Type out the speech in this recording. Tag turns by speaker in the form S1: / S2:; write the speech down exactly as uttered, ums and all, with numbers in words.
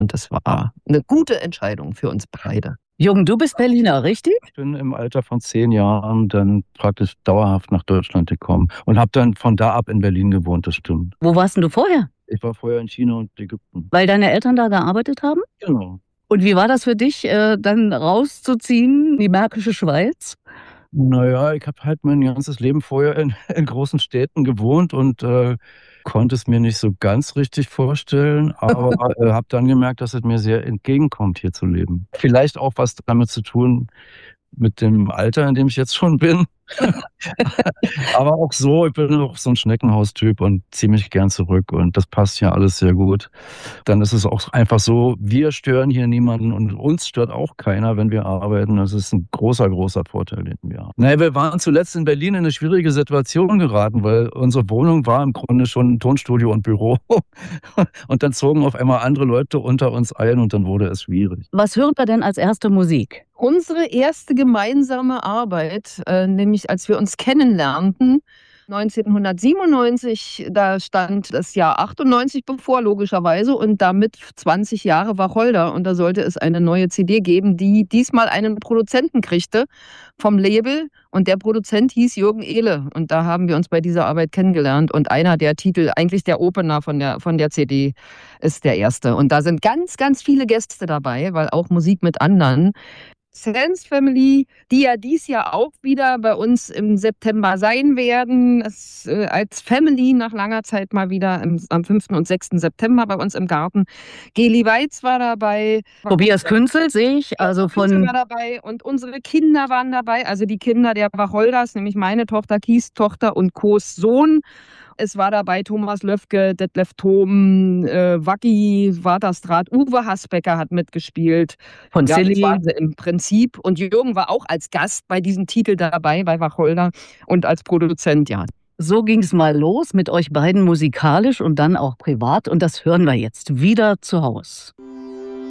S1: Und das war eine gute Entscheidung für uns beide.
S2: Jürgen, du bist Berliner, richtig?
S3: Ich bin im Alter von zehn Jahren dann praktisch dauerhaft nach Deutschland gekommen und habe dann von da ab in Berlin gewohnt, das stimmt.
S2: Wo warst denn du vorher?
S3: Ich war vorher in China und Ägypten.
S2: Weil deine Eltern da gearbeitet haben?
S3: Genau.
S2: Und wie war das für dich, äh, dann rauszuziehen in die Märkische Schweiz?
S3: Naja, ich habe halt mein ganzes Leben vorher in, in großen Städten gewohnt und äh, konnte es mir nicht so ganz richtig vorstellen, aber äh, habe dann gemerkt, dass es mir sehr entgegenkommt, hier zu leben. Vielleicht auch was damit zu tun mit dem Alter, in dem ich jetzt schon bin. Aber auch so, ich bin auch so ein Schneckenhaustyp und ziehe mich gern zurück und das passt hier alles sehr gut. Dann ist es auch einfach so, wir stören hier niemanden und uns stört auch keiner, wenn wir arbeiten. Das ist ein großer, großer Vorteil, den wir haben. Naja, wir waren zuletzt in Berlin in eine schwierige Situation geraten, weil unsere Wohnung war im Grunde schon ein Tonstudio und Büro. Und dann zogen auf einmal andere Leute unter uns ein und dann wurde es schwierig.
S2: Was hören wir denn als erste Musik?
S1: Unsere erste gemeinsame Arbeit, äh, nämlich als wir uns kennenlernten, neunzehnhundertsiebenundneunzig, da stand das Jahr achtundneunzig bevor, logischerweise, und damit zwanzig Jahre Wacholder. Und da sollte es eine neue C D geben, die diesmal einen Produzenten kriegte vom Label. Und der Produzent hieß Jürgen Ehle. Und da haben wir uns bei dieser Arbeit kennengelernt. Und einer der Titel, eigentlich der Opener von der, von der C D, ist der erste. Und da sind ganz, ganz viele Gäste dabei, weil auch Musik mit anderen. Sands Family, die ja dies Jahr auch wieder bei uns im September sein werden, das, äh, als Family nach langer Zeit mal wieder im, am fünften und sechsten September bei uns im Garten. Geli Weiz war dabei.
S2: Tobias Künzel sehe ich, also
S1: Künzel
S2: von...
S1: war dabei und unsere Kinder waren dabei, also die Kinder der Wacholders, nämlich meine Tochter, Kies Tochter und Koos Sohn. Es war dabei Thomas Löfke, Detlef Toom, äh, Wacki, Waterstraat, Uwe Hasbecker hat mitgespielt.
S2: Von
S1: Ja,
S2: Silly.
S1: das waren sie im Prinzip. Und Jürgen war auch als Gast bei diesem Titel dabei, bei Wacholder und als Produzent, ja.
S2: So ging es mal los mit euch beiden musikalisch und dann auch privat. Und das hören wir jetzt wieder zu Haus.